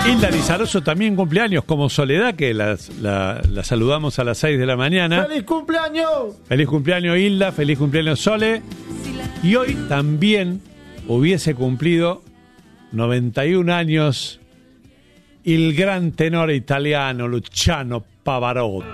Hilda Lizaroso también cumpleaños, como Soledad, que la saludamos a las 6 de la mañana. ¡Feliz cumpleaños! Feliz cumpleaños, Hilda, feliz cumpleaños, Sole. Y hoy también hubiese cumplido 91 años el gran tenor italiano Luciano Pavarotti.